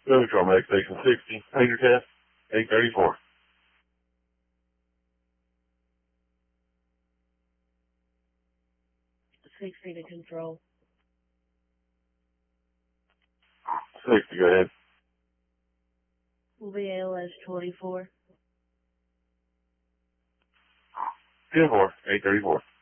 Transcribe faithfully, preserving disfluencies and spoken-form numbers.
Go control, Max Station sixty, Painter test, eight thirty-four. sixty to control. sixty, go ahead. Will be A L S twenty-four. ten four, eight thirty-four.